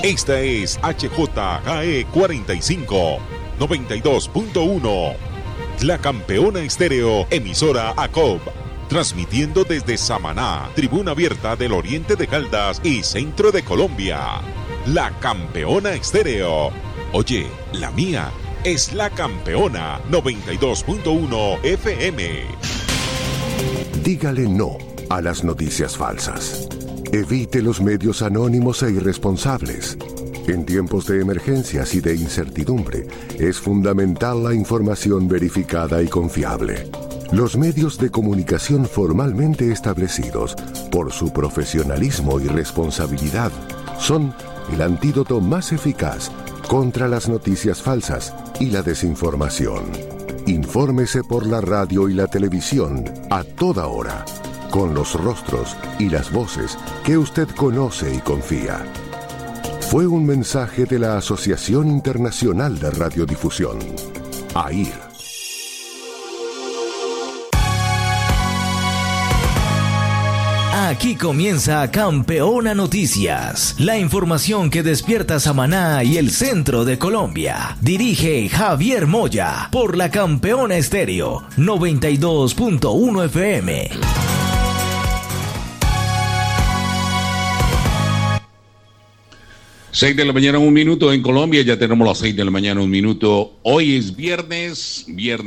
Esta es HJGE 45, 92.1. La Campeona Estéreo, emisora ACOB. Transmitiendo desde Samaná, tribuna abierta del oriente de Caldas y centro de Colombia. La Campeona Estéreo. Oye, la mía es La Campeona 92.1 FM. Dígale no a las noticias falsas. Evite los medios anónimos e irresponsables. En tiempos de emergencias y de incertidumbre, es fundamental la información verificada y confiable. Los medios de comunicación formalmente establecidos, por su profesionalismo y responsabilidad, son el antídoto más eficaz contra las noticias falsas y la desinformación. Infórmese por la radio y la televisión a toda hora, con los rostros y las voces que usted conoce y confía. Fue un mensaje de la Asociación Internacional de Radiodifusión, AIR. Aquí comienza Campeona Noticias, la información que despierta Samaná y el centro de Colombia. Dirige Javier Moya por la Campeona Estéreo 92.1 FM. Seis de la mañana, 1 minuto en Colombia, ya tenemos las 6 de la mañana, 1 minuto. Hoy es viernes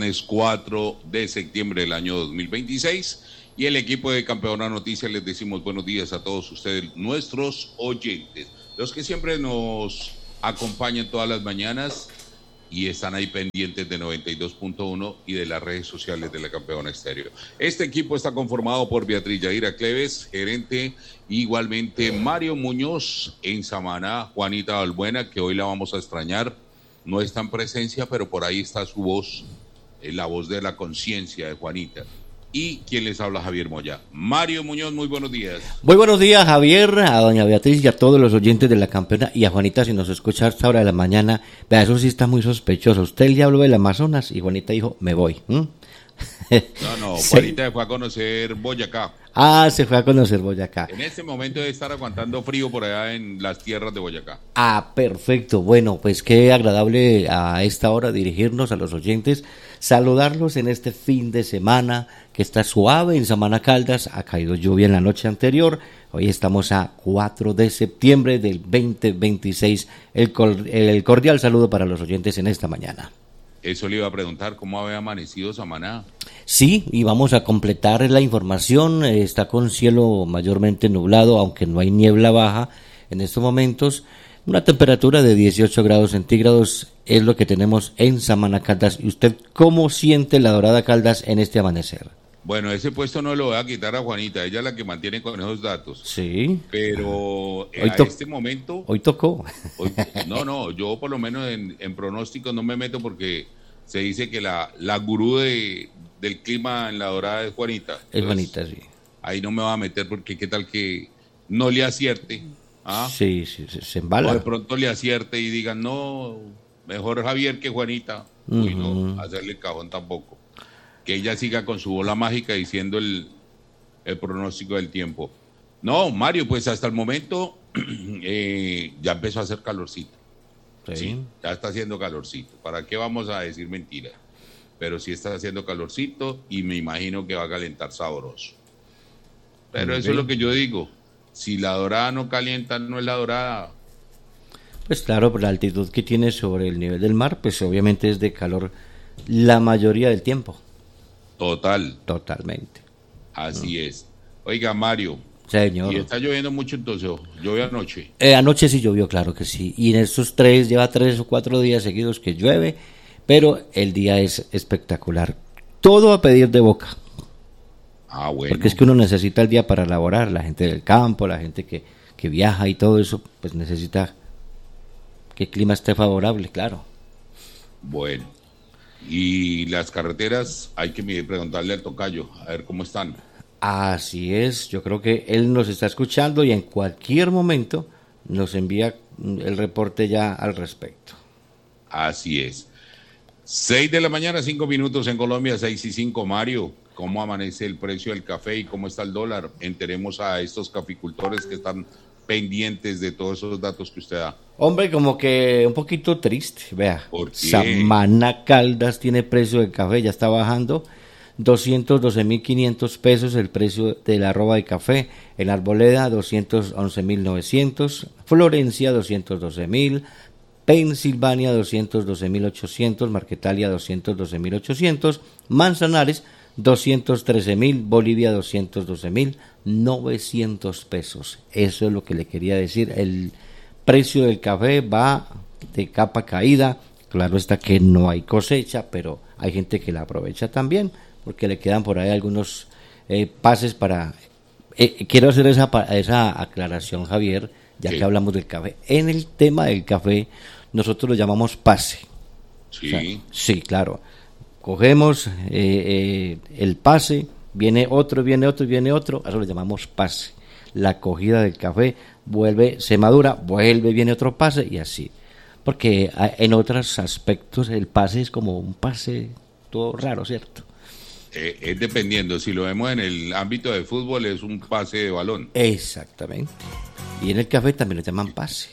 4 de septiembre del año 2026. Y el equipo de Campeona Noticias les decimos buenos días a todos ustedes, nuestros oyentes, los que siempre nos acompañan todas las mañanas y están ahí pendientes de 92.1 y de las redes sociales de la Campeona Estéreo. Este equipo está conformado por Beatriz Yaira Cleves, gerente, igualmente Mario Muñoz en Samaná, Juanita Balbuena, que hoy la vamos a extrañar, no está en presencia, pero por ahí está su voz, la voz de la conciencia de Juanita. Y quien les habla, Javier Moya. Mario Muñoz, muy buenos días. Muy buenos días, Javier, a doña Beatriz y a todos los oyentes de la Campeona, y a Juanita, si nos escucha a esta hora de la mañana. Vea, eso sí está muy sospechoso. Usted ya habló del Amazonas y Juanita dijo, me voy. No, Juanita fue a conocer Boyacá. Ah, se fue a conocer Boyacá. En este momento debe estar aguantando frío por allá en las tierras de Boyacá. Ah, perfecto. Bueno, pues qué agradable a esta hora dirigirnos a los oyentes, saludarlos en este fin de semana que está suave en Samaná Caldas. Ha caído lluvia en la noche anterior. Hoy estamos a 4 de septiembre del 2026. El cordial saludo para los oyentes en esta mañana. Eso le iba a preguntar, ¿cómo había amanecido Samaná? Sí, y vamos a completar la información. Está con cielo mayormente nublado, aunque no hay niebla baja en estos momentos. Una temperatura de 18 grados centígrados es lo que tenemos en Samaná Caldas. ¿Y usted cómo siente la Dorada Caldas en este amanecer? Bueno, ese puesto no lo voy a quitar a Juanita, ella es la que mantiene con esos datos. Sí. Pero este momento... Hoy tocó. No, yo por lo menos en pronósticos no me meto porque se dice que la gurú del clima en la Dorada es Juanita. Es Juanita, sí. Ahí no me va a meter porque qué tal que no le acierte. ¿Ah? Sí, se embala. O de pronto le acierte y digan, no, mejor Javier que Juanita. Uy, no, hacerle el cajón tampoco. Que ella siga con su bola mágica diciendo el pronóstico del tiempo. No, Mario, pues hasta el momento ya empezó a hacer calorcito. Sí, ya está haciendo calorcito. ¿Para qué vamos a decir mentiras? Pero sí está haciendo calorcito y me imagino que va a calentar sabroso. Pero eso es lo que yo digo. Si la Dorada no calienta, no es la Dorada. Pues claro, por la altitud que tiene sobre el nivel del mar, pues obviamente es de calor la mayoría del tiempo. Totalmente. Así es. Oiga, Mario. Señor. ¿Y está lloviendo mucho entonces? ¿Llovió anoche? Anoche sí llovió, claro que sí. Y en estos lleva 3 o 4 días seguidos que llueve, pero el día es espectacular. Todo a pedir de boca. Ah, bueno. Porque es que uno necesita el día para laborar. La gente del campo, la gente que viaja y todo eso, pues necesita que el clima esté favorable, claro. Bueno. Y las carreteras, hay que preguntarle al tocayo, a ver cómo están. Así es, yo creo que él nos está escuchando y en cualquier momento nos envía el reporte ya al respecto. Así es. 6 de la mañana, 5 minutos en Colombia, 6:05. Mario, ¿cómo amanece el precio del café y cómo está el dólar? Enteremos a estos caficultores que están pendientes de todos esos datos que usted da? Hombre, como que un poquito triste, vea. ¿Por qué? Samaná Caldas tiene precio de café, ya está bajando. 212.500 pesos el precio de la arroba de café. En Arboleda, 211.900. Florencia, 212.000. Pensilvania, 212.800. Marquetalia, 212.800. Manzanares, 213.000. Bolivia, 212.900 pesos. Eso es lo que le quería decir. El precio del café va de capa caída. Claro está que no hay cosecha, pero hay gente que la aprovecha también, porque le quedan por ahí algunos pases para... quiero hacer esa aclaración, Javier, ya que hablamos del café. En el tema del café, nosotros lo llamamos pase. Sí. O sea, sí, claro. Cogemos el pase, viene otro, a eso lo llamamos pase. La cogida del café vuelve, se madura, vuelve, viene otro pase y así. Porque en otros aspectos el pase es como un pase todo raro, ¿cierto? Es dependiendo, si lo vemos en el ámbito de fútbol es un pase de balón. Exactamente. Y en el café también lo llaman pase.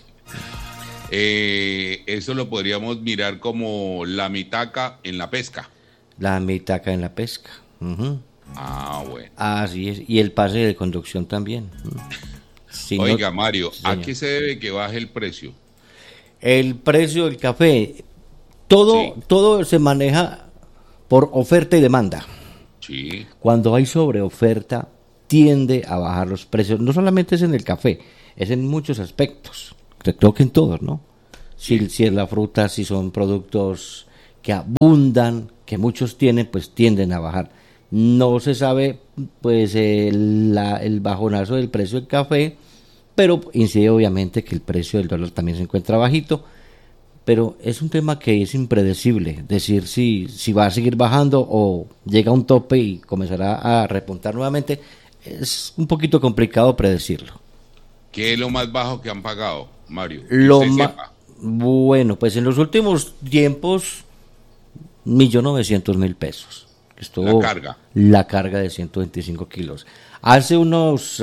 Eso lo podríamos mirar como la mitaca en la pesca. La mitaca en la pesca. Uh-huh. Ah, bueno. Así es. Y el pase de conducción también. Si Oiga, no, Mario, ¿a señor, qué se debe que baje el precio? el precio del café, todo se maneja por oferta y demanda. Sí. Cuando hay sobreoferta, tiende a bajar los precios. No solamente es en el café, es en muchos aspectos. Creo que en todos, ¿no? Si es la fruta, si son productos que abundan, que muchos tienen, pues tienden a bajar. No se sabe, pues, el bajonazo del precio del café, pero incide obviamente que el precio del dólar también se encuentra bajito. Pero es un tema que es impredecible, decir si va a seguir bajando o llega a un tope y comenzará a repuntar nuevamente, es un poquito complicado predecirlo. ¿Qué es lo más bajo que han pagado, Mario? Bueno, pues en los últimos tiempos, 1.900.000 pesos. Estuvo la carga de 125 kilos. Hace unos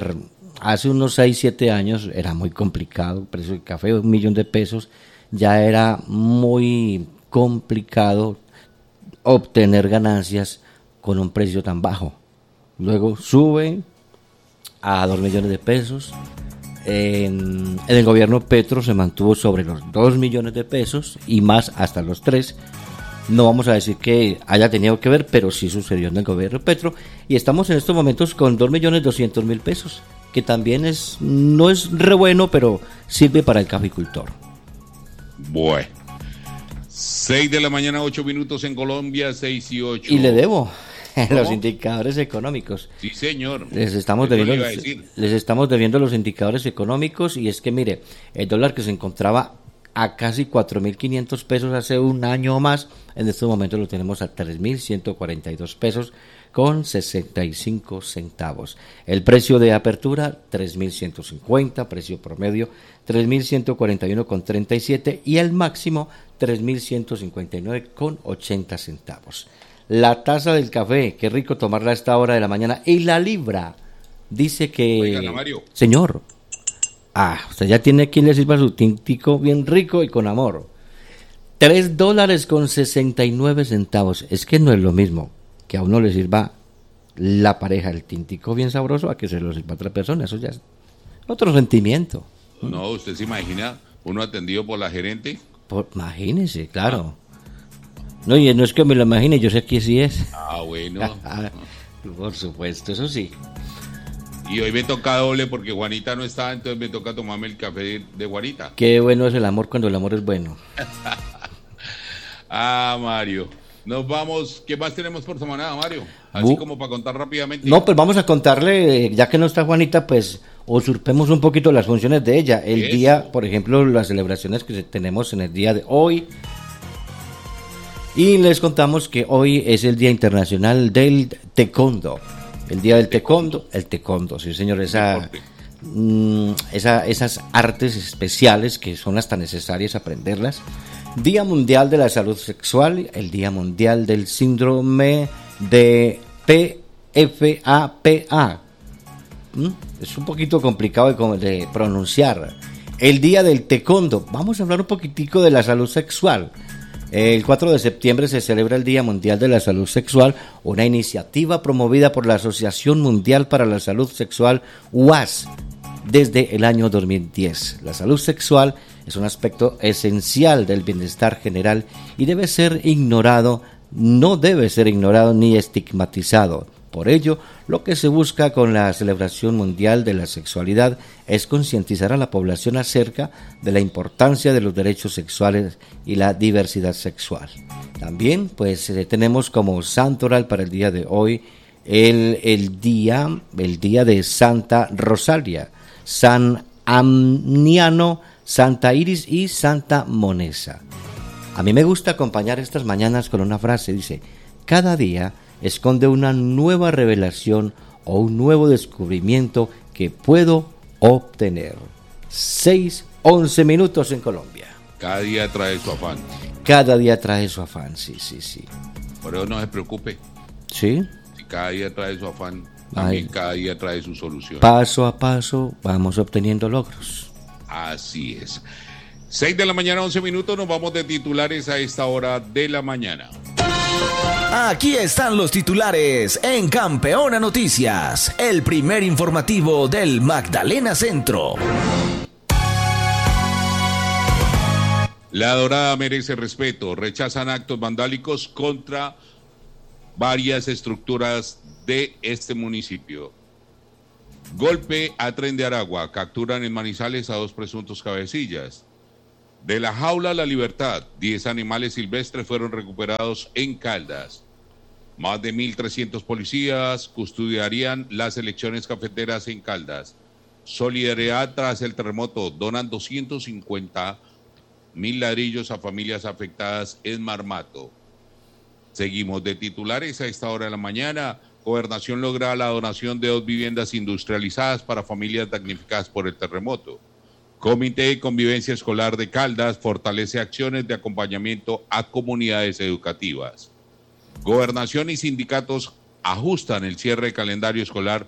6, 7 años era muy complicado el precio del café, 1.000.000 de pesos. Ya era muy complicado obtener ganancias con un precio tan bajo. Luego sube a 2 millones de pesos. En el gobierno Petro se mantuvo sobre los 2 millones de pesos y más hasta los 3. No vamos a decir que haya tenido que ver, pero sí sucedió en el gobierno Petro. Y estamos en estos momentos con 2.200.000 pesos, que también no es re bueno, pero sirve para el caficultor. Bueno, 6 de la mañana, 8 minutos en Colombia, 6 y 8. Y le debo los indicadores económicos. Sí, señor. Les estamos debiendo los indicadores económicos, y es que mire, el dólar que se encontraba a casi 4.500 pesos hace un año o más, en estos momentos lo tenemos a 3.142 pesos con 65 centavos. El precio de apertura, 3.150, precio promedio, 3.141 con 37 y el máximo, 3.159 con 80 centavos. La taza del café, qué rico tomarla a esta hora de la mañana, y la libra, dice que... Oiga, Mario. Señor, usted ya tiene quien le sirva su tintico bien rico y con amor. $3 con 69 centavos. Es que no es lo mismo que a uno le sirva la pareja el tintico bien sabroso a que se lo sirva a otra persona. Eso ya es otro sentimiento. No, ¿usted se imagina uno atendido por la gerente? Imagínese, claro. No, y no es que me lo imagine, yo sé que sí es. Bueno. Por supuesto, eso sí. Y hoy me toca doble porque Juanita no está, entonces me toca tomarme el café de Juanita. Qué bueno es el amor cuando el amor es bueno. Mario. Nos vamos. ¿Qué más tenemos por semana, Mario? Así como para contar rápidamente. No, pues vamos a contarle, ya que no está Juanita, pues usurpemos un poquito las funciones de ella. El día, por ejemplo, las celebraciones que tenemos en el día de hoy. Y les contamos que hoy es el Día Internacional del Taekwondo. El día del taekwondo, el taekwondo, sí señor, esas artes especiales que son hasta necesarias aprenderlas. Día Mundial de la Salud Sexual, el Día Mundial del Síndrome de PFAPA. es un poquito complicado de pronunciar. El Día del Taekwondo. Vamos a hablar un poquitico de la salud sexual. El 4 de septiembre se celebra el Día Mundial de la Salud Sexual, una iniciativa promovida por la Asociación Mundial para la Salud Sexual, UAS, desde el año 2010. La salud sexual es un aspecto esencial del bienestar general y debe ser ignorado, no debe ser ignorado ni estigmatizado. Por ello, lo que se busca con la celebración mundial de la sexualidad es concientizar a la población acerca de la importancia de los derechos sexuales y la diversidad sexual. También, pues, tenemos como santoral para el día de hoy el día de Santa Rosalia, San Amniano, Santa Iris y Santa Monesa. A mí me gusta acompañar estas mañanas con una frase, dice: cada día esconde una nueva revelación o un nuevo descubrimiento que puedo obtener. 6:11 minutos en Colombia. Cada día trae su afán. Cada día trae su afán, sí. Por eso no se preocupe. ¿Sí? Si cada día trae su afán, también cada día trae su solución. Paso a paso vamos obteniendo logros. Así es. 6 de la mañana, 11 minutos, nos vamos de titulares a esta hora de la mañana. Aquí están los titulares en Campeona Noticias, el primer informativo del Magdalena Centro. La Dorada merece respeto. Rechazan actos vandálicos contra varias estructuras de este municipio. Golpe a tren de Aragua. Capturan en Manizales a 2 presuntos cabecillas. De la jaula a la libertad, 10 animales silvestres fueron recuperados en Caldas. Más de 1.300 policías custodiarían las elecciones cafeteras en Caldas. Solidaridad tras el terremoto, donan 250.000 ladrillos a familias afectadas en Marmato. Seguimos de titulares a esta hora de la mañana. Gobernación logra la donación de 2 viviendas industrializadas para familias damnificadas por el terremoto. Comité de Convivencia Escolar de Caldas fortalece acciones de acompañamiento a comunidades educativas. Gobernación y sindicatos ajustan el cierre de calendario escolar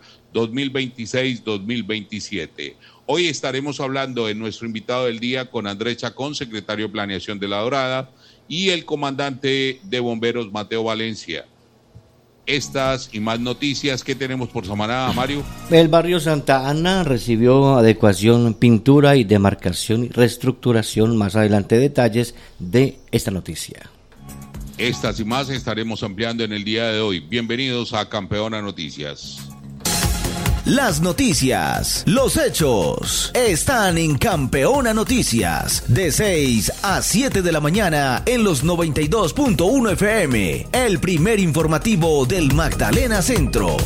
2026-2027. Hoy estaremos hablando en nuestro invitado del día con Andrés Chacón, secretario de Planeación de La Dorada, y el comandante de bomberos Mateo Valencia. Estas y más noticias que tenemos por Samaná, Mario. El barrio Santa Ana recibió adecuación, pintura y demarcación y reestructuración. Más adelante detalles de esta noticia. Estas y más estaremos ampliando en el día de hoy. Bienvenidos a Campeona Noticias. Las noticias, los hechos, están en Campeona Noticias, de 6 a 7 de la mañana en los 92.1 FM, el primer informativo del Magdalena Centro.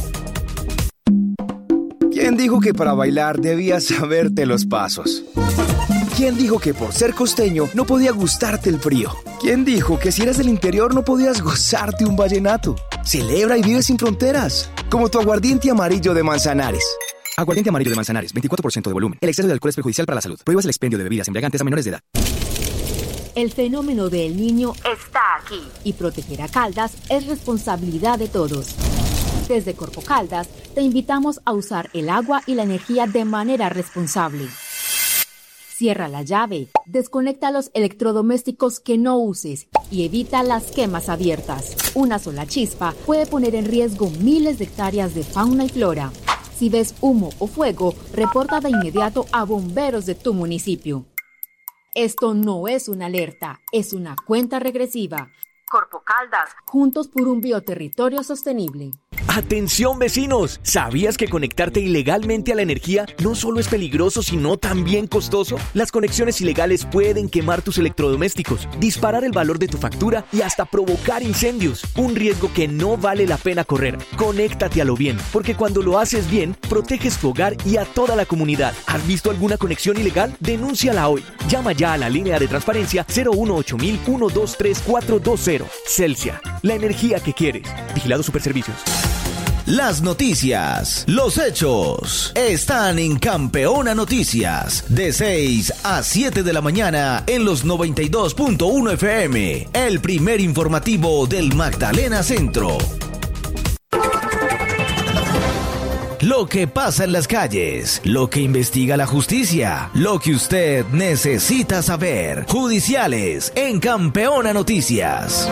¿Quién dijo que para bailar debías saberte los pasos? ¿Quién dijo que por ser costeño no podía gustarte el frío? ¿Quién dijo que si eres del interior no podías gozarte un vallenato? Celebra y vive sin fronteras, como tu aguardiente amarillo de Manzanares. Aguardiente amarillo de Manzanares, 24% de volumen. El exceso de alcohol es perjudicial para la salud. Prohíbas el expendio de bebidas embriagantes a menores de edad. El fenómeno del Niño está aquí y proteger a Caldas es responsabilidad de todos. Desde Corpo Caldas te invitamos a usar el agua y la energía de manera responsable. Cierra la llave, desconecta los electrodomésticos que no uses y evita las quemas abiertas. Una sola chispa puede poner en riesgo miles de hectáreas de fauna y flora. Si ves humo o fuego, reporta de inmediato a bomberos de tu municipio. Esto no es una alerta, es una cuenta regresiva. Corpo Caldas, juntos por un bioterritorio sostenible. ¡Atención, vecinos! ¿Sabías que conectarte ilegalmente a la energía no solo es peligroso, sino también costoso? Las conexiones ilegales pueden quemar tus electrodomésticos, disparar el valor de tu factura y hasta provocar incendios. Un riesgo que no vale la pena correr. Conéctate a lo bien, porque cuando lo haces bien, proteges tu hogar y a toda la comunidad. ¿Has visto alguna conexión ilegal? Denúnciala hoy. Llama ya a la línea de transparencia 018-123420. Celsia, la energía que quieres. Vigilado Superservicios. Las noticias, los hechos, están en Campeona Noticias, de 6 a 7 de la mañana en los 92.1 FM, el primer informativo del Magdalena Centro. lo que pasa en las calles, lo que investiga la justicia, lo que usted necesita saber. Judiciales en Campeona Noticias.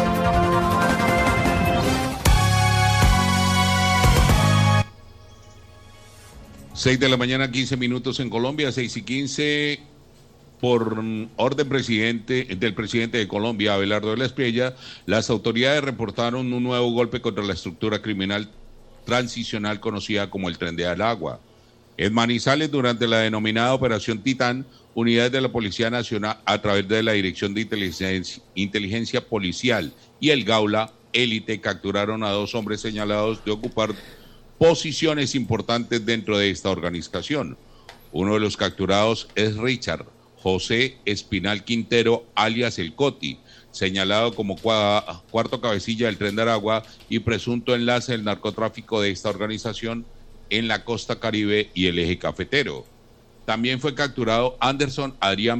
Seis de la mañana, 15 minutos en Colombia, 6:15. Por orden del presidente de Colombia, Abelardo de la Espriella, las autoridades reportaron un nuevo golpe contra la estructura criminal transicional conocida como el Tren de Aragua. En Manizales, durante la denominada Operación Titán, unidades de la Policía Nacional, a través de la Dirección de Inteligencia Policial y el Gaula Élite, capturaron a 2 hombres señalados de ocupar posiciones importantes dentro de esta organización. Uno de los capturados es Richard José Espinal Quintero, alias El Coti, señalado como cuarto cabecilla del Tren de Aragua y presunto enlace del narcotráfico de esta organización en la costa Caribe y el eje cafetero. También fue capturado Anderson Adrián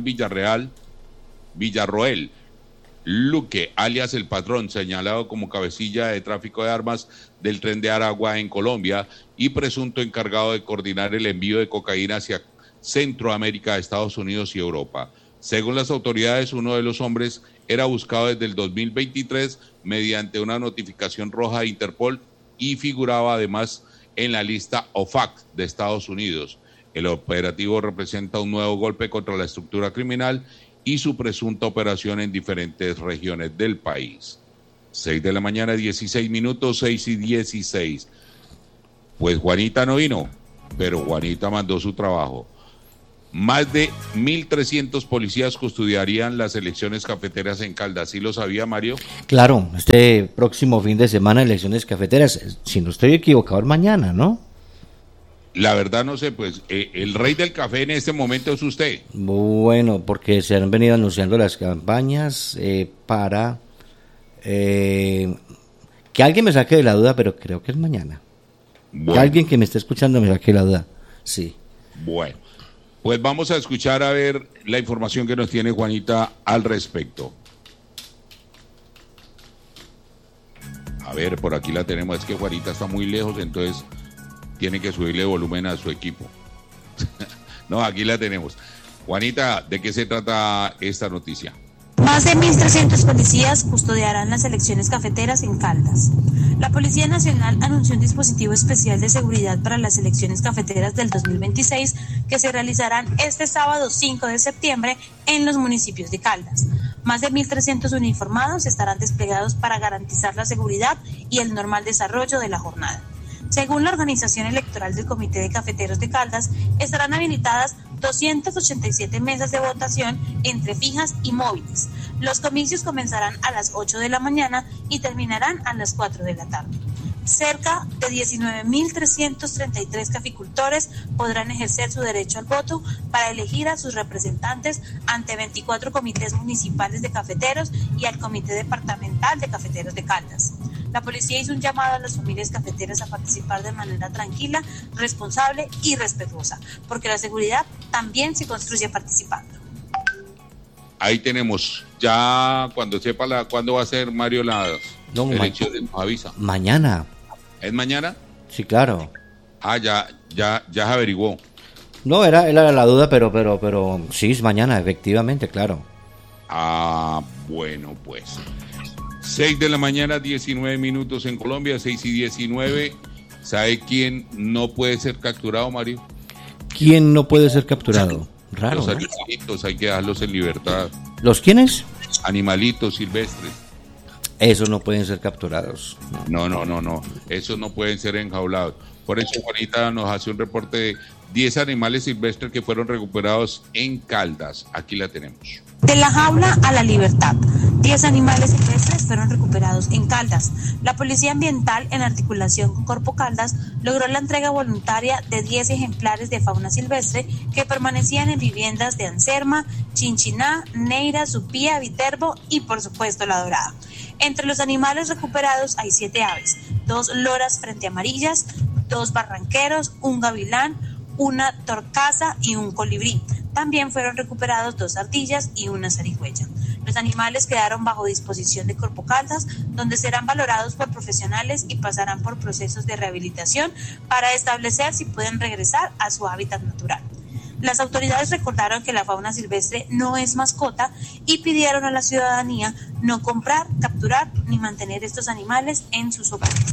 Villarroel Luque, alias El Patrón, señalado como cabecilla de tráfico de armas del Tren de Aragua en Colombia y presunto encargado de coordinar el envío de cocaína hacia Centroamérica, Estados Unidos y Europa. Según las autoridades, uno de los hombres era buscado desde el 2023 mediante una notificación roja de Interpol y figuraba además en la lista OFAC de Estados Unidos. El operativo representa un nuevo golpe contra la estructura criminal y su presunta operación en diferentes regiones del país. 6 de la mañana, 16 minutos, 6:16. Pues Juanita no vino, pero Juanita mandó su trabajo. Más de 1.300 policías custodiarían las elecciones cafeteras en Caldas. ¿Sí lo sabía, Mario? Claro, este próximo fin de semana, elecciones cafeteras. Si no estoy equivocado, mañana, ¿no? La verdad no sé, pues el rey del café en este momento es usted. Bueno, porque se han venido anunciando las campañas para que alguien me saque de la duda, pero creo que es mañana. Bueno. Que alguien que me esté escuchando me saque de la duda, sí. Bueno, pues vamos a escuchar a ver la información que nos tiene Juanita al respecto. A ver, por aquí la tenemos, es que Juanita está muy lejos, entonces tiene que subirle volumen a su equipo. No, aquí la tenemos. Juanita, ¿de qué se trata esta noticia? Más de 1.300 policías custodiarán las elecciones cafeteras en Caldas. La Policía Nacional anunció un dispositivo especial de seguridad para las elecciones cafeteras del 2026 que se realizarán este sábado 5 de septiembre en los municipios de Caldas. Más de 1.300 uniformados estarán desplegados para garantizar la seguridad y el normal desarrollo de la jornada. Según la organización electoral del Comité de Cafeteros de Caldas, estarán habilitadas 287 mesas de votación entre fijas y móviles. Los comicios comenzarán a las 8 de la mañana y terminarán a las 4 de la tarde. Cerca de 19.333 caficultores podrán ejercer su derecho al voto para elegir a sus representantes ante 24 comités municipales de cafeteros y al Comité Departamental de Cafeteros de Caldas. La policía hizo un llamado a las familias cafeteras a participar de manera tranquila, responsable y respetuosa, porque la seguridad también se construye participando. Ahí tenemos, ya cuando sepa cuándo va a ser, Mario, las elecciones, nos avisa. Mañana. ¿Es mañana? Sí, claro. Ah, ya se averiguó. No, era la duda, pero sí, es mañana, efectivamente, claro. Ah, bueno, pues. 6 de la mañana, 19 minutos en Colombia, 6:19. ¿Sabe quién no puede ser capturado, Mario? ¿Quién no puede ser capturado? Raro, los animalitos, hay que dejarlos en libertad. ¿Los quiénes? Animalitos silvestres. Esos no pueden ser capturados. No. Esos no pueden ser enjaulados. Por eso Juanita nos hace un reporte de 10 animales silvestres que fueron recuperados en Caldas. Aquí la tenemos. De la jaula a la libertad. 10 animales silvestres fueron recuperados en Caldas. La Policía Ambiental, en articulación con Corpo Caldas, logró la entrega voluntaria de 10 ejemplares de fauna silvestre que permanecían en viviendas de Anserma, Chinchiná, Neira, Supía, Viterbo y, por supuesto, La Dorada. Entre los animales recuperados hay 7 aves, 2 loras frente amarillas, 2 barranqueros, un gavilán, una torcaza y un colibrí. También fueron recuperados 2 ardillas y una zarigüeya. Los animales quedaron bajo disposición de Corpo Caldas, donde serán valorados por profesionales y pasarán por procesos de rehabilitación para establecer si pueden regresar a su hábitat natural. Las autoridades recordaron que la fauna silvestre no es mascota y pidieron a la ciudadanía no comprar, capturar ni mantener estos animales en sus hogares.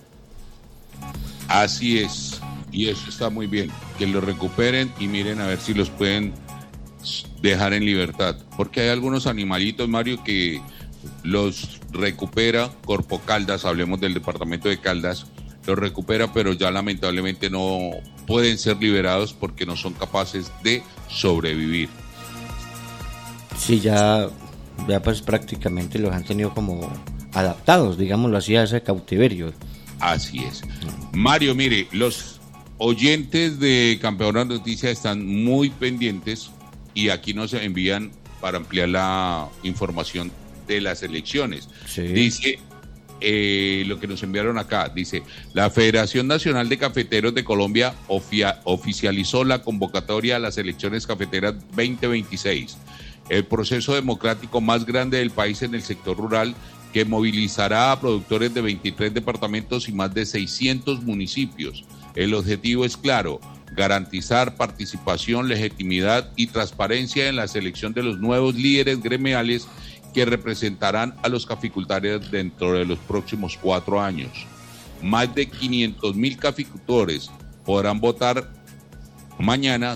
Así es, y eso está muy bien, que los recuperen y miren a ver si los pueden dejar en libertad, porque hay algunos animalitos, Mario, que los recupera Corpo Caldas, hablemos del departamento de Caldas, los recupera, pero ya lamentablemente no pueden ser liberados porque no son capaces de sobrevivir. Sí, ya pues prácticamente los han tenido como adaptados, digámoslo así, a ese cautiverio. Así es. Mario, mire, los oyentes de Campeona Noticias están muy pendientes y aquí nos envían para ampliar la información de las elecciones. Sí. Dice, lo que nos enviaron acá, dice, la Federación Nacional de Cafeteros de Colombia oficializó la convocatoria a las elecciones cafeteras 2026, el proceso democrático más grande del país en el sector rural, que movilizará a productores de 23 departamentos y más de 600 municipios. El objetivo es claro: garantizar participación, legitimidad y transparencia en la selección de los nuevos líderes gremiales que representarán a los caficultores dentro de los próximos 4 años. Más de 500,000 caficultores podrán votar mañana.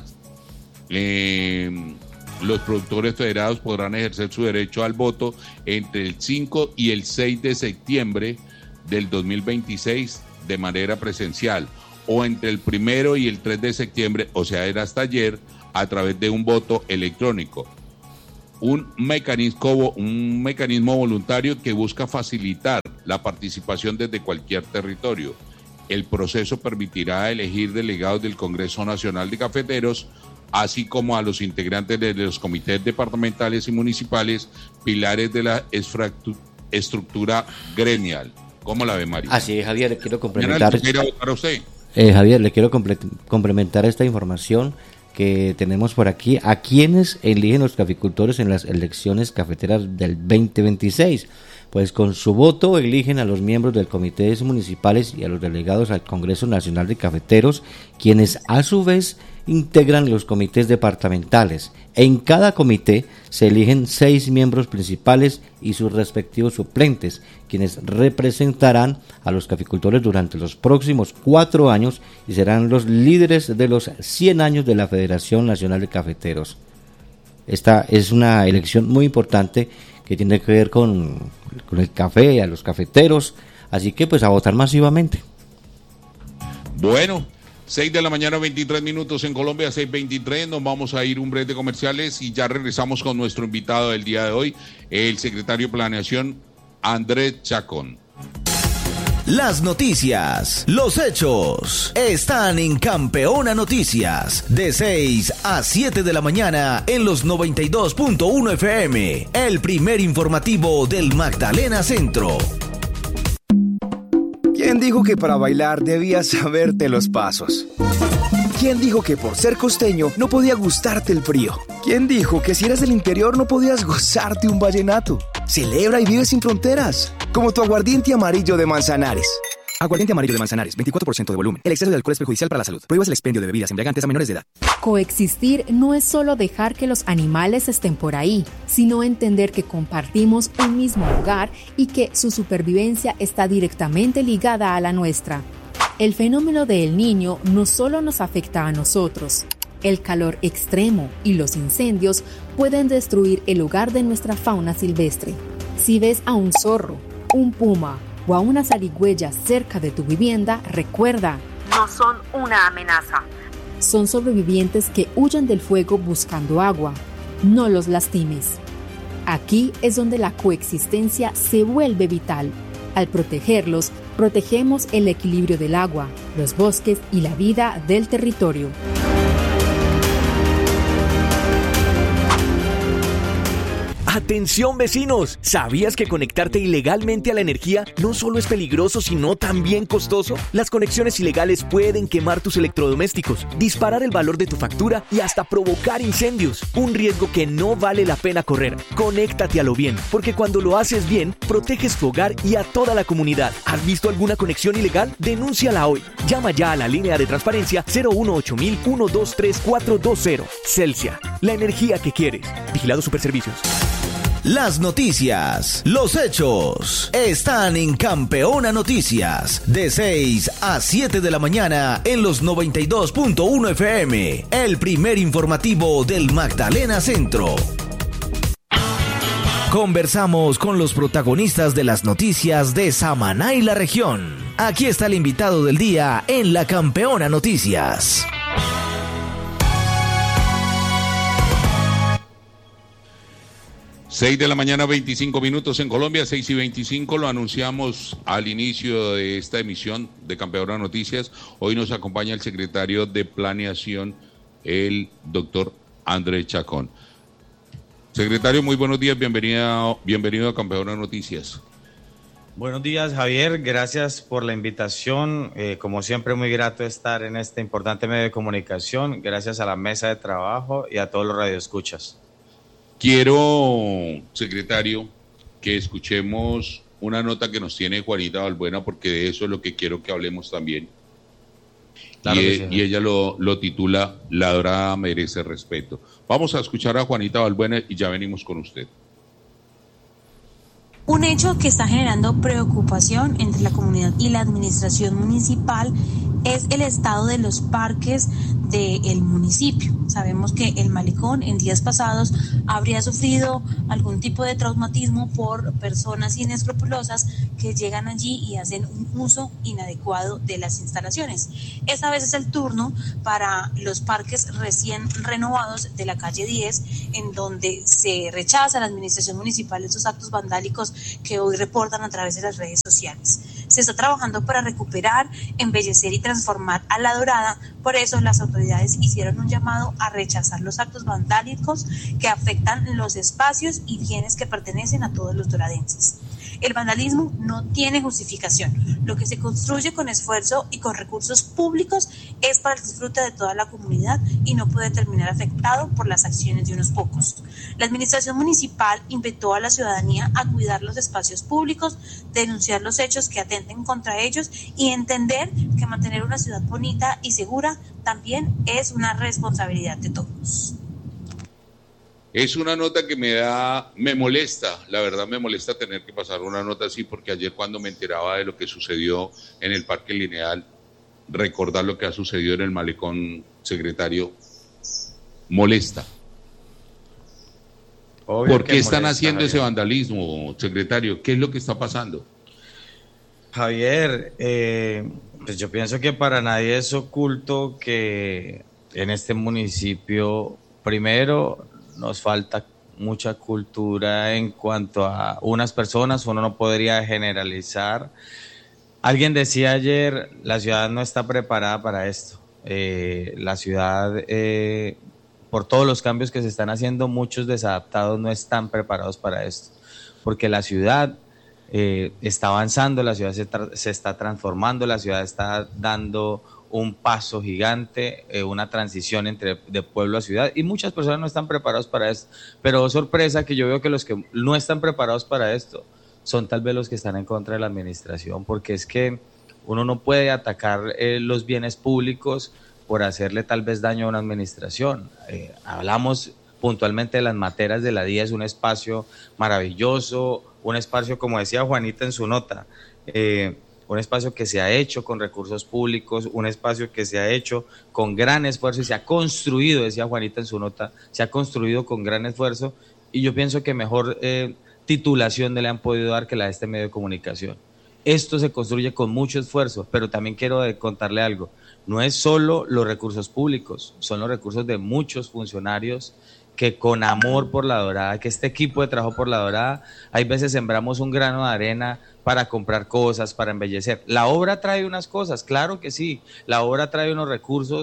Los productores federados podrán ejercer su derecho al voto entre el 5 y el 6 de septiembre del 2026 de manera presencial, o entre el 1 y el 3 de septiembre, o sea, era hasta ayer, a través de un voto electrónico. Un mecanismo voluntario que busca facilitar la participación desde cualquier territorio. El proceso permitirá elegir delegados del Congreso Nacional de Cafeteros, así como a los integrantes de los comités departamentales y municipales, pilares de la estructura gremial. ¿Cómo la ve, María? Así es, Javier, le quiero complementar. ¿Para usted? Javier, le quiero complementar esta información que tenemos por aquí. ¿A quiénes eligen los caficultores en las elecciones cafeteras del 2026? Pues con su voto eligen a los miembros del comités municipales y a los delegados al Congreso Nacional de Cafeteros, quienes a su vez integran los comités departamentales. En cada comité se eligen 6 miembros principales y sus respectivos suplentes, quienes representarán a los caficultores durante los próximos 4 años y serán los líderes de los 100 años de la Federación Nacional de Cafeteros. Esta es una elección muy importante que tiene que ver con el café, a los cafeteros, así que pues a votar masivamente. Bueno, 6 de la mañana, 23 minutos en Colombia, 6:23, nos vamos a ir un break de comerciales y ya regresamos con nuestro invitado del día de hoy, el secretario de Planeación, Andrés Chacón. Las noticias, los hechos, están en Campeona Noticias, de 6 a 7 de la mañana en los 92.1 FM, el primer informativo del Magdalena Centro. ¿Quién dijo que para bailar debías saberte los pasos? ¿Quién dijo que por ser costeño no podía gustarte el frío? ¿Quién dijo que si eras del interior no podías gozarte un vallenato? Celebra y vive sin fronteras, como tu aguardiente amarillo de Manzanares. Aguardiente amarillo de Manzanares, 24% de volumen. El exceso de alcohol es perjudicial para la salud. Prohíbas el expendio de bebidas embriagantes a menores de edad. Coexistir no es solo dejar que los animales estén por ahí, sino entender que compartimos un mismo hogar y que su supervivencia está directamente ligada a la nuestra. El fenómeno de El Niño no solo nos afecta a nosotros. El calor extremo y los incendios pueden destruir el hogar de nuestra fauna silvestre. Si ves a un zorro, un puma o a una zarigüeya cerca de tu vivienda, recuerda, no son una amenaza. Son sobrevivientes que huyen del fuego buscando agua. No los lastimes. Aquí es donde la coexistencia se vuelve vital. Al protegerlos, protegemos el equilibrio del agua, los bosques y la vida del territorio. ¡Atención vecinos! ¿Sabías que conectarte ilegalmente a la energía no solo es peligroso, sino también costoso? Las conexiones ilegales pueden quemar tus electrodomésticos, disparar el valor de tu factura y hasta provocar incendios. Un riesgo que no vale la pena correr. Conéctate a lo bien, porque cuando lo haces bien, proteges tu hogar y a toda la comunidad. ¿Has visto alguna conexión ilegal? Denúnciala hoy. Llama ya a la línea de transparencia 018-123-420. Celsia, la energía que quieres. Vigilado Superservicios. Las noticias, los hechos, están en Campeona Noticias, de 6 a 7 de la mañana en los 92.1 FM, el primer informativo del Magdalena Centro. Conversamos con los protagonistas de las noticias de Samaná y la región. Aquí está el invitado del día en la Campeona Noticias. 6 de la mañana, 25 minutos en Colombia, 6:25, lo anunciamos al inicio de esta emisión de Campeona Noticias. Hoy nos acompaña el secretario de Planeación, el doctor Andrés Chacón. Secretario, muy buenos días, bienvenido a Campeona Noticias. Buenos días, Javier, gracias por la invitación. Como siempre, muy grato estar en este importante medio de comunicación. Gracias a la mesa de trabajo y a todos los radioescuchas. Quiero, secretario, que escuchemos una nota que nos tiene Juanita Balbuena, porque de eso es lo que quiero que hablemos también. Claro y ella lo titula La Dorada merece respeto. Vamos a escuchar a Juanita Balbuena y ya venimos con usted. Un hecho que está generando preocupación entre la comunidad y la administración municipal es el estado de los parques del municipio. Sabemos que el Malecón en días pasados habría sufrido algún tipo de traumatismo por personas inescrupulosas que llegan allí y hacen un uso inadecuado de las instalaciones. Esta vez es el turno para los parques recién renovados de la calle 10, en donde se rechaza a la administración municipal estos actos vandálicos que hoy reportan a través de las redes sociales. Se está trabajando para recuperar, embellecer y transformar a La Dorada. Por eso las autoridades hicieron un llamado a rechazar los actos vandálicos que afectan los espacios y bienes que pertenecen a todos los doradenses. El vandalismo no tiene justificación. Lo que se construye con esfuerzo y con recursos públicos es para el disfrute de toda la comunidad y no puede terminar afectado por las acciones de unos pocos. La administración municipal invitó a la ciudadanía a cuidar los espacios públicos, denunciar los hechos que atenten contra ellos y entender que mantener una ciudad bonita y segura también es una responsabilidad de todos. Es una nota que me molesta, la verdad me molesta tener que pasar una nota así, porque ayer cuando me enteraba de lo que sucedió en el Parque Lineal, recordar lo que ha sucedido en el Malecón, secretario, molesta. Obvio. ¿Por qué están haciendo ese vandalismo, secretario? ¿Qué es lo que está pasando? Javier, pues yo pienso que para nadie es oculto que en este municipio, primero, nos falta mucha cultura en cuanto a unas personas, uno no podría generalizar. Alguien decía ayer, la ciudad no está preparada para esto. La ciudad, por todos los cambios que se están haciendo, muchos desadaptados no están preparados para esto, porque la ciudad está avanzando, la ciudad se está transformando, la ciudad está dando un paso gigante, una transición de pueblo a ciudad, y muchas personas no están preparados para esto, pero sorpresa que yo veo que los que no están preparados para esto son tal vez los que están en contra de la administración, porque es que uno no puede atacar los bienes públicos por hacerle tal vez daño a una administración. Hablamos puntualmente de las materas de la 10, un espacio maravilloso, un espacio, como decía Juanita en su nota, un espacio que se ha hecho con recursos públicos, un espacio que se ha hecho con gran esfuerzo y se ha construido, decía Juanita en su nota, se ha construido con gran esfuerzo, y yo pienso que mejor titulación le han podido dar que la de este medio de comunicación. Esto se construye con mucho esfuerzo, pero también quiero contarle algo, no es solo los recursos públicos, son los recursos de muchos funcionarios que con amor por La Dorada, que este equipo de trabajo por La Dorada, hay veces sembramos un grano de arena para comprar cosas, para embellecer. La obra trae unas cosas, claro que sí, la obra trae unos recursos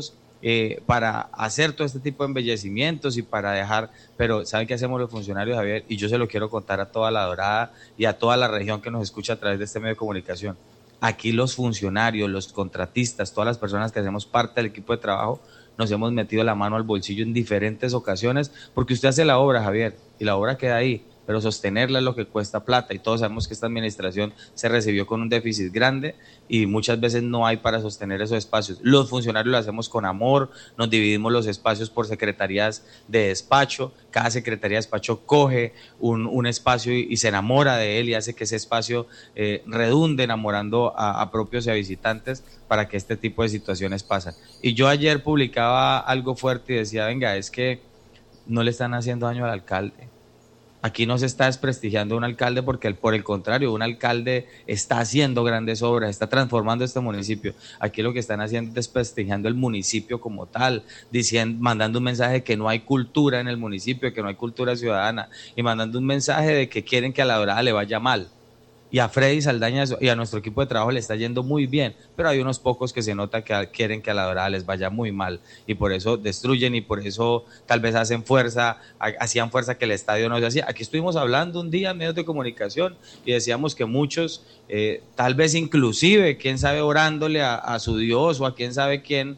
para hacer todo este tipo de embellecimientos y para dejar, pero ¿saben qué hacemos los funcionarios, Javier? Y yo se lo quiero contar a toda la Dorada y a toda la región que nos escucha a través de este medio de comunicación. Aquí los funcionarios, los contratistas, todas las personas que hacemos parte del equipo de trabajo, nos hemos metido la mano al bolsillo en diferentes ocasiones, porque usted hace la obra, Javier, y la obra queda ahí, pero sostenerla es lo que cuesta plata, y todos sabemos que esta administración se recibió con un déficit grande y muchas veces no hay para sostener esos espacios. Los funcionarios lo hacemos con amor, nos dividimos los espacios por secretarías de despacho, cada secretaría de despacho coge un espacio y se enamora de él y hace que ese espacio redunde enamorando a propios y a visitantes para que este tipo de situaciones pasen. Y yo ayer publicaba algo fuerte y decía, venga, es que no le están haciendo daño al alcalde. Aquí no se está desprestigiando a un alcalde porque por el contrario, un alcalde está haciendo grandes obras, está transformando este municipio. Aquí lo que están haciendo es desprestigiando el municipio como tal, mandando un mensaje de que no hay cultura en el municipio, que no hay cultura ciudadana, y mandando un mensaje de que quieren que a la Dorada le vaya mal. Y a Freddy Saldaña y a nuestro equipo de trabajo le está yendo muy bien, pero hay unos pocos que se nota que quieren que a la Dorada les vaya muy mal y por eso destruyen y por eso tal vez hacían fuerza que el estadio no se hacía. Aquí estuvimos hablando un día en medios de comunicación y decíamos que muchos, tal vez inclusive, quién sabe, orándole a su Dios o a quién sabe quién,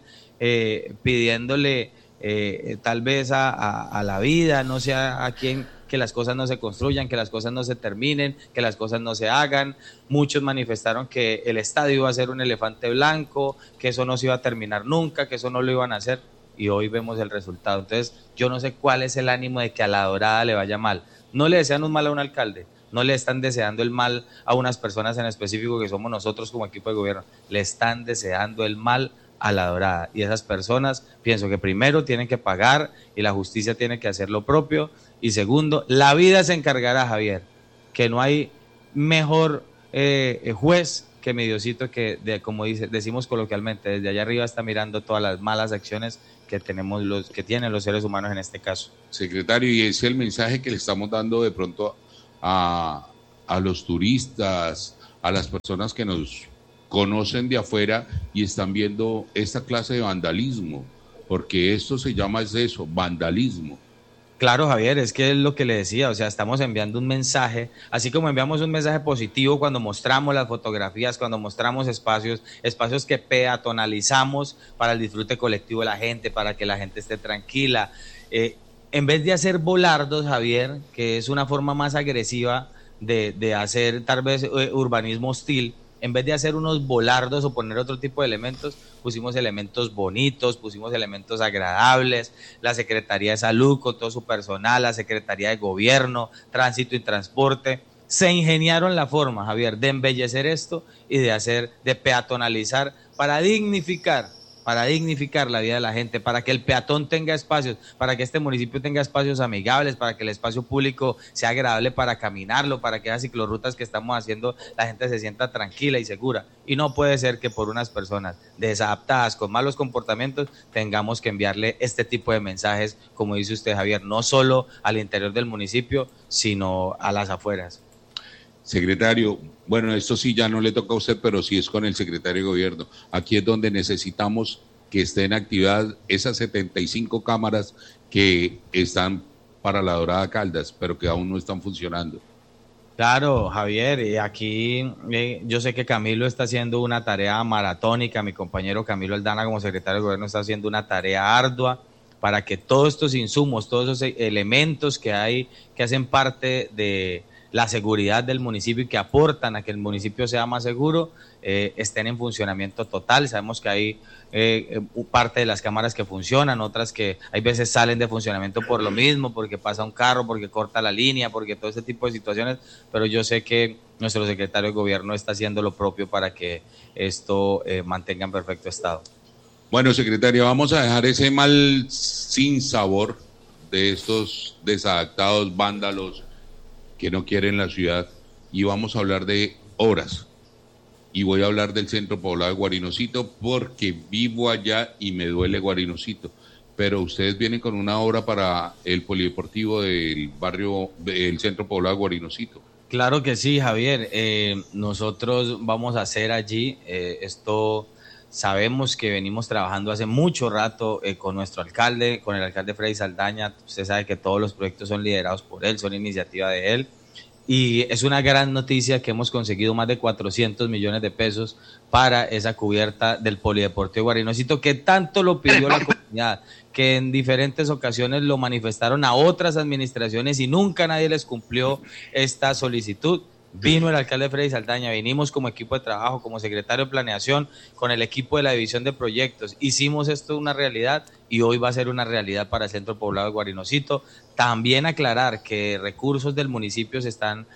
pidiéndole tal vez a la vida, no sé a quién, que las cosas no se construyan, que las cosas no se terminen, que las cosas no se hagan. Muchos manifestaron que el estadio iba a ser un elefante blanco, que eso no se iba a terminar nunca, que eso no lo iban a hacer, y hoy vemos el resultado. Entonces, yo no sé cuál es el ánimo de que a la Dorada le vaya mal. No le desean un mal a un alcalde, no le están deseando el mal a unas personas en específico que somos nosotros como equipo de gobierno, le están deseando el mal a la Dorada, y esas personas pienso que primero tienen que pagar y la justicia tiene que hacer lo propio, y segundo, la vida se encargará, Javier, que no hay mejor juez que mi Diosito, que como decimos coloquialmente, desde allá arriba está mirando todas las malas acciones que que tienen los seres humanos en este caso. Secretario, y ese es el mensaje que le estamos dando de pronto a los turistas, a las personas que nos conocen de afuera y están viendo esta clase de vandalismo, porque esto se llama eso, vandalismo. Claro, Javier, es que es lo que le decía, o sea, estamos enviando un mensaje, así como enviamos un mensaje positivo cuando mostramos las fotografías, cuando mostramos espacios que peatonalizamos para el disfrute colectivo de la gente, para que la gente esté tranquila. En vez de hacer volardos, Javier, que es una forma más agresiva de hacer tal vez urbanismo hostil, en vez de hacer unos volardos o poner otro tipo de elementos, pusimos elementos bonitos, pusimos elementos agradables, la Secretaría de Salud con todo su personal, la Secretaría de Gobierno, Tránsito y Transporte, se ingeniaron la forma, Javier, de embellecer esto y de peatonalizar para dignificar la vida de la gente, para que el peatón tenga espacios, para que este municipio tenga espacios amigables, para que el espacio público sea agradable para caminarlo, para que las ciclorrutas que estamos haciendo la gente se sienta tranquila y segura. Y no puede ser que por unas personas desadaptadas, con malos comportamientos, tengamos que enviarle este tipo de mensajes, como dice usted, Javier, no solo al interior del municipio, sino a las afueras. Secretario, bueno, esto sí ya no le toca a usted, pero sí es con el secretario de Gobierno. Aquí es donde necesitamos que esté en actividad esas 75 cámaras que están para la Dorada Caldas, pero que aún no están funcionando. Claro, Javier, y aquí yo sé que Camilo está haciendo una tarea maratónica, mi compañero Camilo Aldana como secretario de Gobierno está haciendo una tarea ardua para que todos estos insumos, todos esos elementos que hay, que hacen parte de la seguridad del municipio y que aportan a que el municipio sea más seguro, estén en funcionamiento total. Sabemos que hay parte de las cámaras que funcionan, otras que hay veces salen de funcionamiento por lo mismo, porque pasa un carro, porque corta la línea, porque todo este tipo de situaciones, pero yo sé que nuestro secretario de Gobierno está haciendo lo propio para que esto mantenga en perfecto estado. Bueno, secretario, vamos a dejar ese mal sin sabor de estos desadaptados vándalos que no quieren la ciudad, y vamos a hablar de obras, y voy a hablar del centro poblado de Guarinocito porque vivo allá y me duele Guarinocito, pero ustedes vienen con una obra para el polideportivo del barrio, del centro poblado de Guarinocito. Claro que sí, Javier, nosotros vamos a hacer allí, esto Sabemos que venimos trabajando hace mucho rato con nuestro alcalde, con el alcalde Freddy Saldaña. Usted sabe que todos los proyectos son liderados por él, son iniciativa de él. Y es una gran noticia que hemos conseguido más de 400 millones de pesos para esa cubierta del Polideportivo Guarinocito, que tanto lo pidió la comunidad, que en diferentes ocasiones lo manifestaron a otras administraciones y nunca nadie les cumplió esta solicitud. Vino el alcalde Freddy Saldaña, vinimos como equipo de trabajo, como secretario de planeación, con el equipo de la división de proyectos. Hicimos esto una realidad y hoy va a ser una realidad para el centro poblado de Guarinocito. También aclarar que recursos del municipio se están,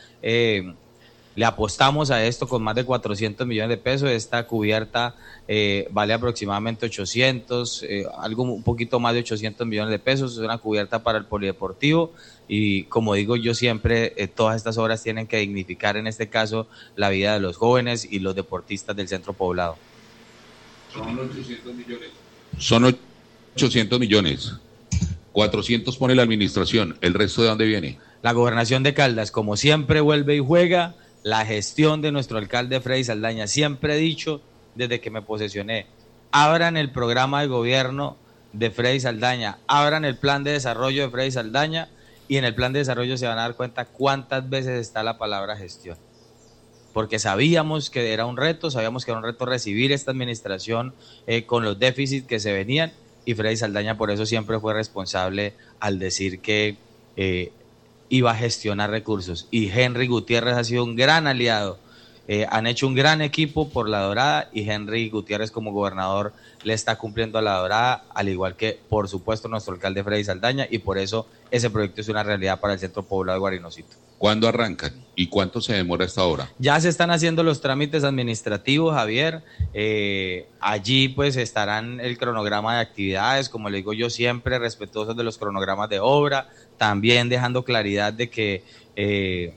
le apostamos a esto con más de 400 millones de pesos. Esta cubierta vale aproximadamente 800, algo un poquito más de 800 millones de pesos. Es una cubierta para el polideportivo. Y como digo yo siempre, todas estas obras tienen que dignificar, en este caso, la vida de los jóvenes y los deportistas del centro poblado. Son 800 millones. Son 800 millones. 400 pone la administración. ¿El resto de dónde viene? La gobernación de Caldas, como siempre, vuelve y juega. La gestión de nuestro alcalde Freddy Saldaña. Siempre he dicho, desde que me posesioné, abran el programa de gobierno de Freddy Saldaña, abran el plan de desarrollo de Freddy Saldaña, y en el plan de desarrollo se van a dar cuenta cuántas veces está la palabra gestión. Porque sabíamos que era un reto recibir esta administración con los déficits que se venían, y Freddy Saldaña por eso siempre fue responsable al decir que iba a gestionar recursos. Y Henry Gutiérrez ha sido un gran aliado. Han hecho un gran equipo por La Dorada, y Henry Gutiérrez como gobernador le está cumpliendo a La Dorada, al igual que por supuesto nuestro alcalde Freddy Saldaña, y por eso ese proyecto es una realidad para el centro poblado de Guarinocito. ¿Cuándo arrancan y cuánto se demora hasta ahora? Ya se están haciendo los trámites administrativos, Javier. Allí pues estarán el cronograma de actividades, como le digo yo siempre, respetuosos de los cronogramas de obra, también dejando claridad de que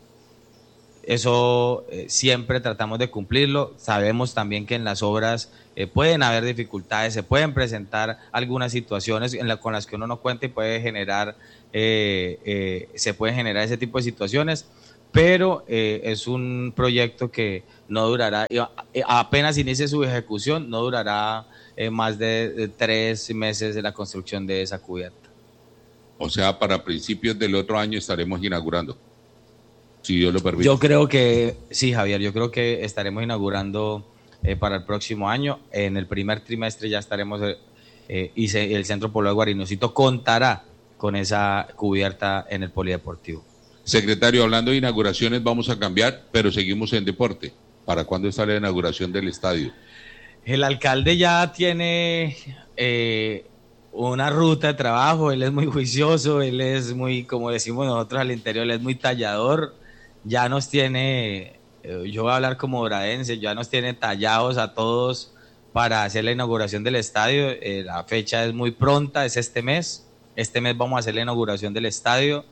eso siempre tratamos de cumplirlo. Sabemos también que en las obras pueden haber dificultades, se pueden presentar algunas situaciones con las que uno no cuenta y puede generar, se pueden generar ese tipo de situaciones, pero es un proyecto que no durará, apenas inicie su ejecución, no durará más de 3 meses de la construcción de esa cubierta. O sea, para principios del otro año estaremos inaugurando, si Dios lo permite. Yo creo que sí, Javier, yo creo que estaremos inaugurando para el próximo año. En el primer trimestre ya estaremos, y el Centro Poblado de Guarinocito contará con esa cubierta en el polideportivo. Secretario, hablando de inauguraciones, vamos a cambiar, pero seguimos en deporte. ¿Para cuándo está la inauguración del estadio? El alcalde ya tiene una ruta de trabajo, él es muy juicioso, él es muy, como decimos nosotros al interior, él es muy tallador. Ya nos tiene, yo voy a hablar como doradense, ya nos tiene tallados a todos para hacer la inauguración del estadio. La fecha es muy pronta, es este mes vamos a hacer la inauguración del estadio.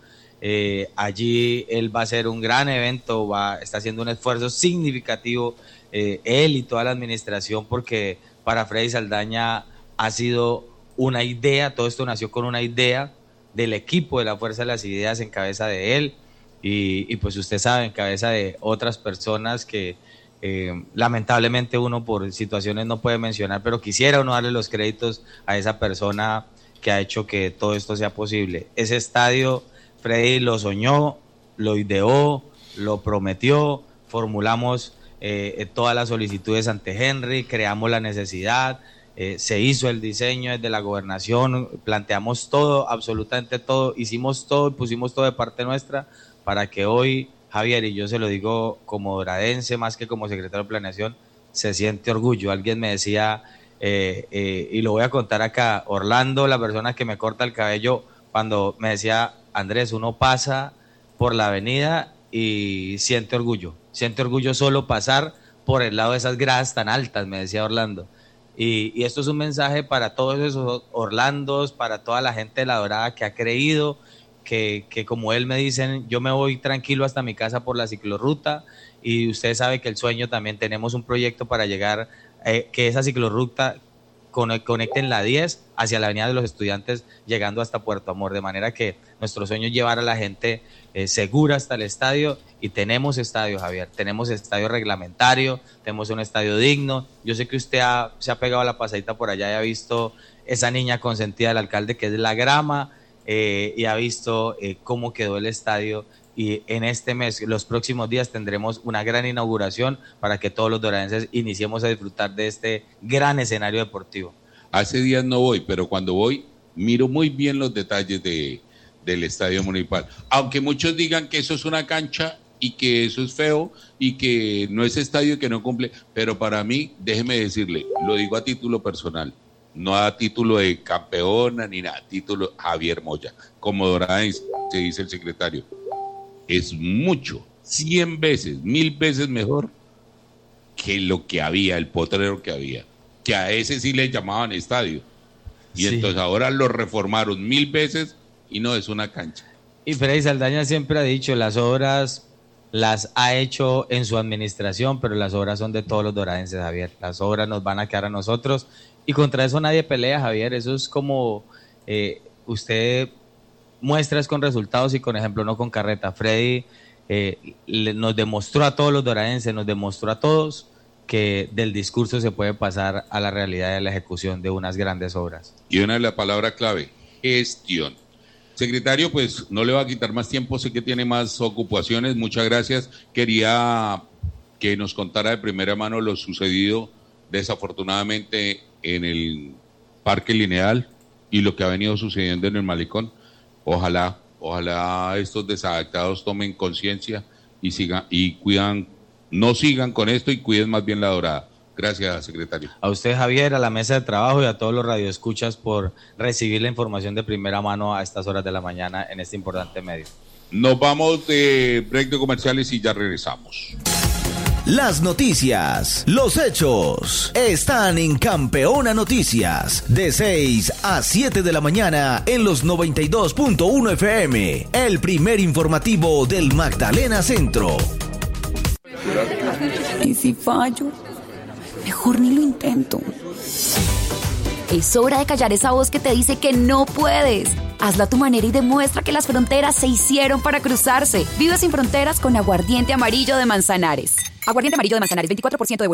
Allí él va a hacer un gran evento, está haciendo un esfuerzo significativo, él y toda la administración, porque para Freddy Saldaña ha sido una idea, todo esto nació con una idea del equipo de la Fuerza de las Ideas en cabeza de él. Y pues usted sabe, en cabeza de otras personas que lamentablemente uno por situaciones no puede mencionar, pero quisiera uno darle los créditos a esa persona que ha hecho que todo esto sea posible. Ese estadio, Freddy lo soñó, lo ideó, lo prometió, formulamos todas las solicitudes ante Henry, creamos la necesidad, se hizo el diseño desde la gobernación, planteamos todo, absolutamente todo, hicimos todo y pusimos todo de parte nuestra, para que hoy, Javier, y yo se lo digo como doradense más que como secretario de planeación, se siente orgullo. Alguien me decía, y lo voy a contar acá, Orlando, la persona que me corta el cabello, cuando me decía, Andrés, uno pasa por la avenida y siente orgullo solo pasar por el lado de esas gradas tan altas, me decía Orlando. Y esto es un mensaje para todos esos Orlandos, para toda la gente de La Dorada que ha creído, que como él me dicen, yo me voy tranquilo hasta mi casa por la ciclorruta, y usted sabe que el sueño también, tenemos un proyecto para llegar, que esa ciclorruta conecte en la 10 hacia la Avenida de los Estudiantes, llegando hasta Puerto Amor, de manera que Nuestro sueño es llevar a la gente segura hasta el estadio, y tenemos estadio, Javier, tenemos estadio reglamentario, tenemos un estadio digno. Yo sé que usted se ha pegado la pasadita por allá y ha visto esa niña consentida del alcalde que es la grama, y ha visto cómo quedó el estadio, y en este mes, los próximos días, tendremos una gran inauguración para que todos los doradenses iniciemos a disfrutar de este gran escenario deportivo. Hace días no voy, pero cuando voy miro muy bien los detalles del estadio municipal, aunque muchos digan que eso es una cancha y que eso es feo y que no es estadio y que no cumple, pero para mí, déjeme decirle, lo digo a título personal, no a título de campeona ni nada, título Javier Moya, como doradense, se dice el secretario, es mucho, 100 veces, 1000 veces mejor que lo que había, el potrero que había, que a ese sí le llamaban estadio, y sí. Entonces ahora lo reformaron 1000 veces y no es una cancha. Y Freddy Saldaña siempre ha dicho, las obras las ha hecho en su administración, pero las obras son de todos los doradenses, Javier, las obras nos van a quedar a nosotros, y contra eso nadie pelea, Javier, eso es como usted muestra es con resultados y con ejemplo, no con carreta. Freddy nos demostró a todos los doradenses, nos demostró a todos que del discurso se puede pasar a la realidad de la ejecución de unas grandes obras. Y una de las palabras clave, gestión. Secretario, pues no le va a quitar más tiempo, sé que tiene más ocupaciones, muchas gracias. Quería que nos contara de primera mano lo sucedido desafortunadamente en el Parque Lineal y lo que ha venido sucediendo en el Malecón. Ojalá estos desadaptados tomen conciencia y no sigan con esto y cuiden más bien la Dorada. Gracias, secretario. A usted, Javier, a la mesa de trabajo y a todos los radioescuchas por recibir la información de primera mano a estas horas de la mañana en este importante medio. Nos vamos de break de comerciales y ya regresamos. Las noticias, los hechos, están en Campeona Noticias, de 6 a 7 de la mañana en los 92.1 FM, el primer informativo del Magdalena Centro. ¿Y si fallo? Mejor ni lo intento. Es hora de callar esa voz que te dice que no puedes. Hazlo a tu manera y demuestra que las fronteras se hicieron para cruzarse. Vive sin fronteras con Aguardiente Amarillo de Manzanares. Aguardiente Amarillo de Manzanares, 24% de